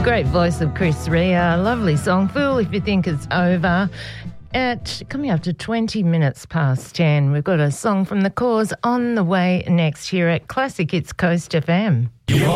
Great voice of Chris Rea. Lovely song, Fool If You Think It's Over. Coming up to 20 minutes past 10, we've got a song from The Cause on the way next here at Classic Hits Coast FM.